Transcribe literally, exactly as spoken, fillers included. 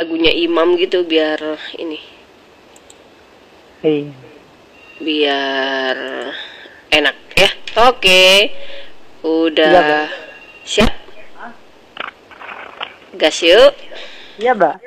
lagunya Imam gitu biar ini. Iya. Biar enak ya. Oke. Iya, Mbak. Udah siap? Gas yuk. Iya, Mbak.